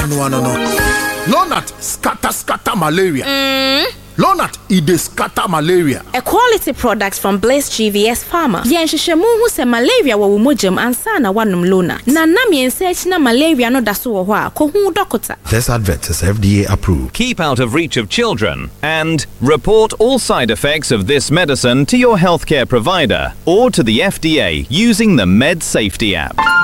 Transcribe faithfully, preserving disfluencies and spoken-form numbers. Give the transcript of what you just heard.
no no no. Lonat scatter scatter malaria. Mm. Lonat it dey scatter malaria. A quality product from Blaze G V S Pharma. Yen hwehwemu hu se malaria wo mojam ansa na wanum Lonat. Na nam yen search na malaria no da so wo ho a ko hu doctor. This advert is F D A approved. Keep out of reach of children and report all side effects of this medicine to your healthcare provider or to the F D A using the Med Safety app.